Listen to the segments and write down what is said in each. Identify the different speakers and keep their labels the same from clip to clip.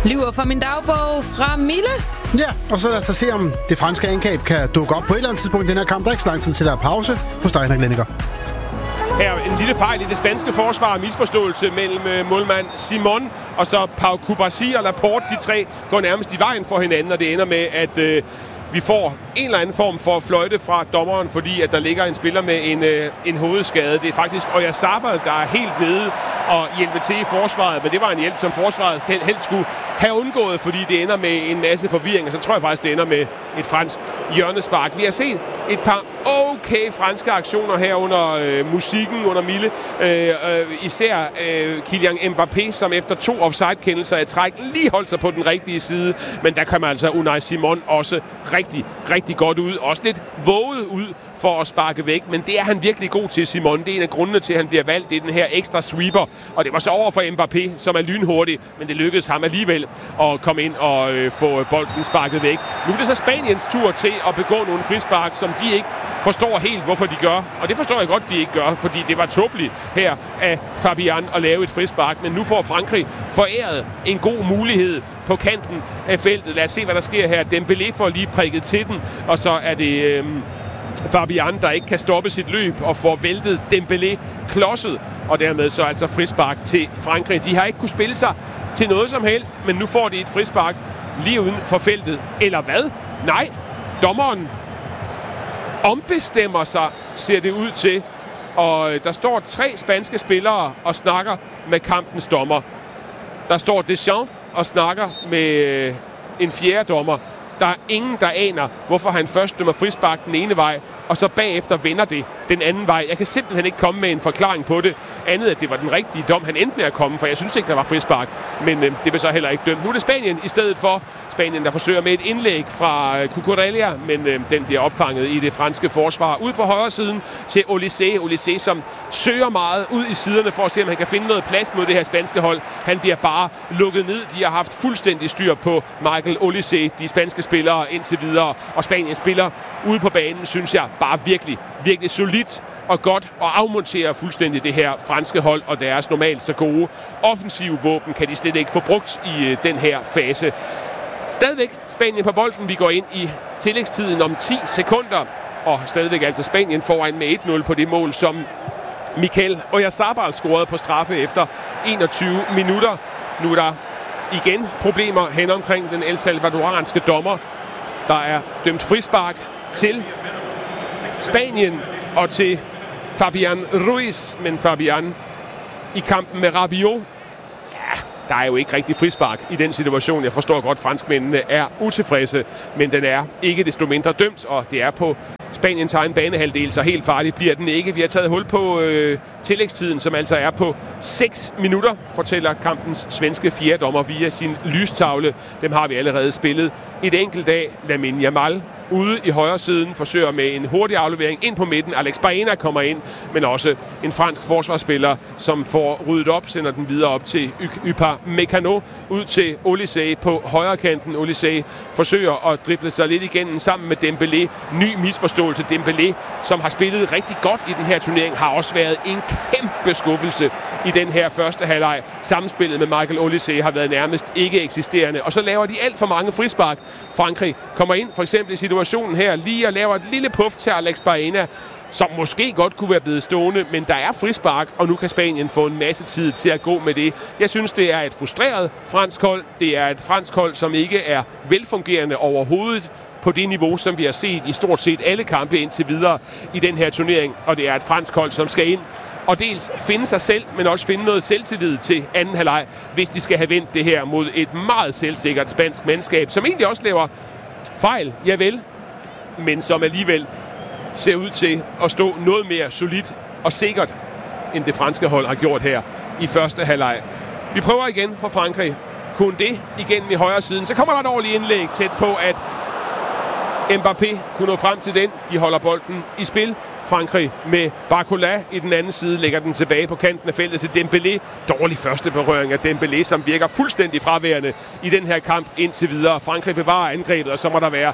Speaker 1: Lyver fra min dagbog fra Mille.
Speaker 2: Ja, og så lad os se, om det franske angreb kan dukke op på et eller andet tidspunkt i den her kamp. Der er ikke så lang tid til, der er pause hos dig, Henrik Lenniker.
Speaker 3: Her en lille fejl i det spanske forsvar. Misforståelse mellem målmand Simon og så Pau Cubarsí og Laporte. De tre går nærmest i vejen for hinanden, og det ender med, at vi får en eller anden form for fløjte fra dommeren, fordi at der ligger en spiller med en hovedskade. Det er faktisk Oyarzabal, der er helt nede og hjælpe til i forsvaret, men det var en hjælp, som forsvaret selv helst skulle have undgået, fordi det ender med en masse forvirring, og så tror jeg faktisk, det ender med et fransk hjørnespark. Vi har set et par okay franske aktioner her under musikken, under Mille. Især Kylian Mbappé, som efter 2 offside-kendelser i træk lige holdt sig på den rigtige side, men der kommer altså Unai Simon også rigtig, rigtig godt ud. Også lidt våget ud for at sparke væk, men det er han virkelig god til, Simon. Det er en af grundene til, at han bliver valgt. Det er den her ekstra sweeper, og det var så over for Mbappé, som er lynhurtig, men det lykkedes ham alligevel at komme ind og få bolden sparket væk. Nu er det så Spaniens tur til at begå nogle frispark, som de ikke forstår helt, hvorfor de gør. Og det forstår jeg godt, de ikke gør, fordi det var tåbeligt her af Fabian at lave et frispark. Men nu får Frankrig foræret en god mulighed på kanten af feltet. Lad os se, hvad der sker her. Dembélé får lige prikket til den, og så er det Fabian, der ikke kan stoppe sit løb og får væltet Dembélé klodset. Og dermed så altså frispark til Frankrig. De har ikke kunne spille sig til noget som helst, men nu får de et frispark lige uden for feltet. Eller hvad? Nej, dommeren ombestemmer sig, ser det ud til. Og der står 3 spanske spillere og snakker med kampens dommer. Der står Deschamps og snakker med en fjerde dommer. Der er ingen, der aner, hvorfor han først dømmer frispark den ene vej, og så bagefter vender det den anden vej. Jeg kan simpelthen ikke komme med en forklaring på det, andet at det var den rigtige dom, han endte med at komme, for jeg synes ikke, der var frispark, men det blev så heller ikke dømt. Nu er det Spanien i stedet for. Spanien, der forsøger med et indlæg fra Cucurella, men den bliver opfanget i det franske forsvar. Ud på højre siden til Olysée, som søger meget ud i siderne for at se, om han kan finde noget plads mod det her spanske hold. Han bliver bare lukket ned. De har haft fuldstændig styr på Michael Olysée, de spanske spillere indtil videre, og Spanien spiller ude på banen, synes jeg, bare virkelig, virkelig solidt og godt, og afmonterer fuldstændig det her franske hold og deres normalt så gode offensive våben kan de slet ikke få brugt i den her fase. Stadigvæk Spanien på bolden. Vi går ind i tillægstiden om 10 sekunder, og stadigvæk altså Spanien foran med 1-0 på det mål, som Mikel Oyarzabal scorede på straffe efter 21 minutter. Nu er der igen problemer hen omkring den El Salvadoranske dommer. Der er dømt frispark til Spanien og til Fabian Ruiz, men Fabian i kampen med Rabiot, ja, der er jo ikke rigtig frispark i den situation. Jeg forstår godt, at franskmændene er utilfredse, men den er ikke desto mindre dømt, og det er på Spaniens egen banehalvdel, så helt farligt bliver den ikke. Vi har taget hul på tillægstiden, som altså er på 6 minutter, fortæller kampens svenske fjerdommer via sin lystavle. Dem har vi allerede spillet et enkelt dag. Lamine Yamal ude i højre siden forsøger med en hurtig aflevering ind på midten. Alex Baena kommer ind, men også en fransk forsvarsspiller, som får ryddet op, sender den videre op til Upamecano, ud til Olysée på højre kanten. Olysée forsøger at drible sig lidt igennem sammen med Dembélé. Ny misforståelse. Dembélé, som har spillet rigtig godt i den her turnering, har også været en kæmpe skuffelse i den her første halvleg. Samspillet med Michael Olysée har været nærmest ikke eksisterende, og så laver de alt for mange frispark. Frankrig kommer ind, for eksempel i situationen her, lige og laver et lille puff til Alex Baena, som måske godt kunne være blevet stående, men der er frispark, og nu kan Spanien få en masse tid til at gå med det. Jeg synes, det er et frustreret fransk hold. Det er et fransk hold, som ikke er velfungerende overhovedet på det niveau, som vi har set i stort set alle kampe indtil videre i den her turnering, og det er et fransk hold, som skal ind og dels finde sig selv, men også finde noget selvtillid til anden halvleg, hvis de skal have vendt det her mod et meget selvsikkert spansk mandskab, som egentlig også laver fejl, javel, men som alligevel ser ud til at stå noget mere solidt og sikkert, end det franske hold har gjort her i første halvleg. Vi prøver igen fra Frankrig. Kunne det igen i højre siden. Så kommer der et ordentligt indlæg tæt på, at Mbappé kunne nå frem til den. De holder bolden i spil. Frankrig med Barcola i den anden side, lægger den tilbage på kanten af feltet til Dembélé. Dårlig første berøring af Dembélé, som virker fuldstændig fraværende i den her kamp indtil videre. Frankrig bevarer angrebet, og så må der være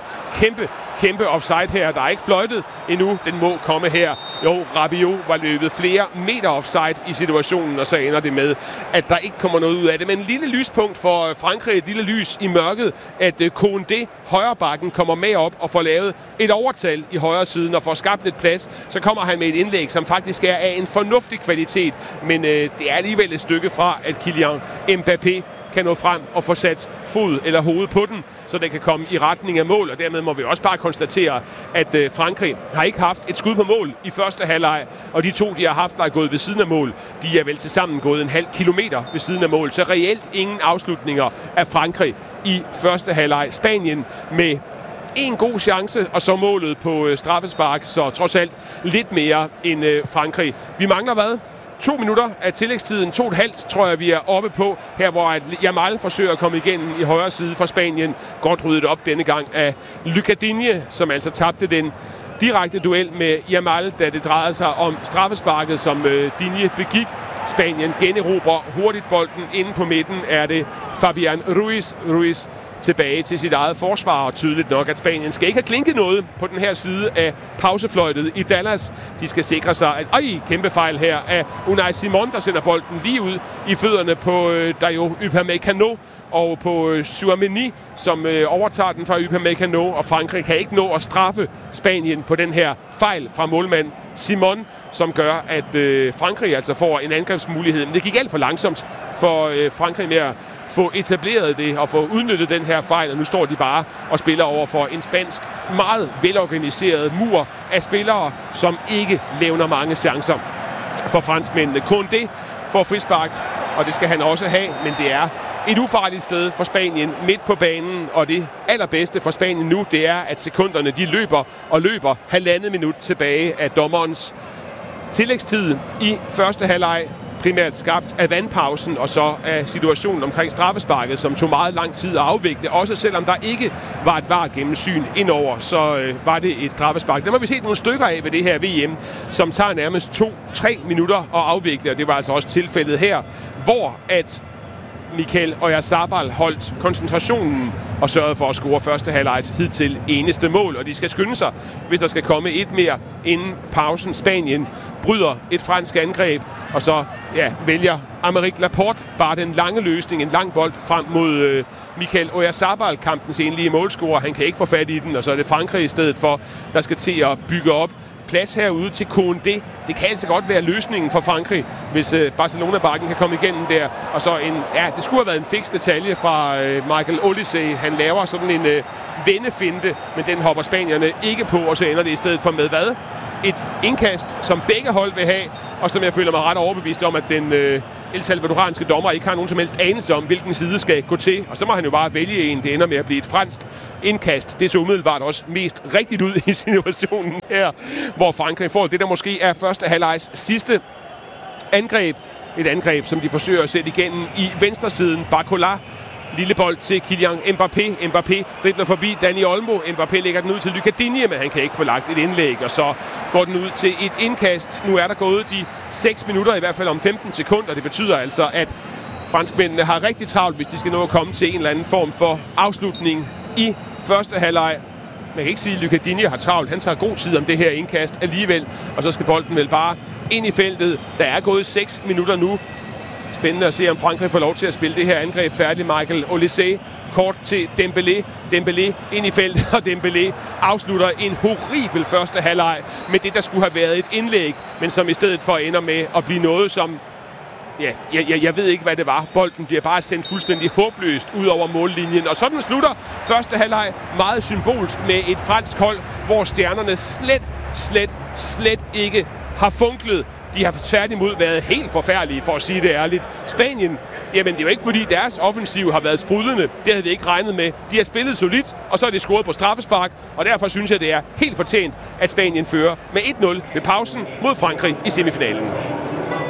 Speaker 3: kæmpe offside her. Der er ikke fløjtet endnu. Den må komme her. Jo, Rabiot var løbet flere meter offside i situationen, og så ender det med, at der ikke kommer noget ud af det. Men en lille lyspunkt for Frankrig, et lille lys i mørket, at Koundé, højrebakken, kommer med op og får lavet et overtal i højre siden og får skabt lidt plads. Så kommer han med et indlæg, som faktisk er af en fornuftig kvalitet, men det er alligevel et stykke fra, at Kylian Mbappé kan nå frem og få sat fod eller hoved på den, så det kan komme i retning af mål. Og dermed må vi også bare konstatere, at Frankrig har ikke haft et skud på mål i første halvleg, og de to, de har haft, der er gået ved siden af mål, de er vel tilsammen gået en halv kilometer ved siden af mål. Så reelt ingen afslutninger af Frankrig i første halvleg. Spanien med en god chance, og så målet på straffespark, så trods alt lidt mere end Frankrig. Vi mangler hvad? 2 minutter af tillægstiden, 2,5 tror jeg, vi er oppe på, her hvor Yamal forsøger at komme igennem i højre side for Spanien. Godt ryddet op denne gang af Lucas Digne, som altså tabte den direkte duel med Yamal, da det drejede sig om straffesparket, som Digne begik. Spanien generobrer hurtigt bolden. Inde på midten er det Fabian Ruiz tilbage til sit eget forsvar, og tydeligt nok, at Spanien skal ikke have klinket noget på den her side af pausefløjtet i Dallas. De skal sikre sig, at kæmpe fejl her af Unai Simon, der sender bolden lige ud i fødderne på Dayo Upamecano og på Tchouaméni, som overtager den fra Upamecano, og Frankrig kan ikke nå at straffe Spanien på den her fejl fra målmand Simon, som gør, at Frankrig altså får en angrebsmulighed. Men det gik alt for langsomt for Frankrig med at få etableret det og få udnyttet den her fejl, og nu står de bare og spiller over for en spansk, meget velorganiseret mur af spillere, som ikke levner mange chancer for franskmændene. Koundé får frispark, og det skal han også have, men det er et ufarligt sted for Spanien midt på banen, og det allerbedste for Spanien nu, det er, at sekunderne de løber halvandet minut tilbage af dommerens tillægstid i første halvleg, primært skabt af vandpausen og så af situationen omkring straffesparket, som tog meget lang tid at afvikle. Også selvom der ikke var et VAR-gennemsyn indover, så var det et straffespark. Der må vi se nogle stykker af ved det her VM, som tager nærmest 2-3 minutter at afvikle, og det var altså også tilfældet her, hvor at Mikel Oyarzabal holdt koncentrationen og sørgede for at score første halvlejs hidtil eneste mål. Og de skal skynde sig, hvis der skal komme et mere inden pausen. Spanien bryder et fransk angreb, og så vælger Aymeric Laporte bare den lange løsning, en lang bold frem mod Mikel Oyarzabal, kampens enlige målscorer. Han kan ikke få fat i den, og så er det Frankrig i stedet for, der skal til at bygge op. Plads herude til Koundé. Det kan altså godt være løsningen for Frankrig, hvis Barcelona-bakken kan komme igennem der. Og så det skulle have været en fiks detalje fra Michael Olise. Han laver sådan en vendefinte, men den hopper spanierne ikke på, og så ender det i stedet for med hvad? Et indkast, som begge hold vil have, og som jeg føler mig ret overbevist om, at den El Salvadoranske dommer ikke har nogen som helst anelse om, hvilken side skal gå til. Og så må han jo bare vælge en. Det ender med at blive et fransk indkast. Det så umiddelbart også mest rigtigt ud i situationen her, hvor Frankrig får det, der måske er første halvlejs sidste angreb. Et angreb, som de forsøger at sætte igennem i venstresiden. Barcola. Lille bold til Kylian Mbappé. Mbappé dribler forbi Dani Olmo. Mbappé lægger den ud til Lucas Digne, men han kan ikke få lagt et indlæg, og så går den ud til et indkast. Nu er der gået de 6 minutter, i hvert fald om 15 sekunder. Det betyder altså, at franskmændene har rigtig travlt, hvis de skal nå at komme til en eller anden form for afslutning i første halvleg. Man kan ikke sige, at Lucas Digne har travlt. Han tager god tid om det her indkast alligevel, og så skal bolden vel bare ind i feltet. Der er gået 6 minutter nu. Spændende at se, om Frankrig får lov til at spille det her angreb færdigt. Michael Olise kort til Dembélé. Dembélé ind i feltet, og Dembélé afslutter en horribel første halvleg med det, der skulle have været et indlæg, men som i stedet for ender med at blive noget, som jeg ved ikke, hvad det var. Bolden bliver bare sendt fuldstændig håbløst ud over mållinjen. Og sådan slutter første halvleg meget symbolsk med et fransk hold, hvor stjernerne slet ikke har funklet. De har tværtimod været helt forfærdelige, for at sige det ærligt. Spanien, jamen det er jo ikke fordi deres offensiv har været sprudlende. Det havde vi ikke regnet med. De har spillet solidt, og så er de scoret på straffespark. Og derfor synes jeg, det er helt fortjent, at Spanien fører med 1-0 ved pausen mod Frankrig i semifinalen.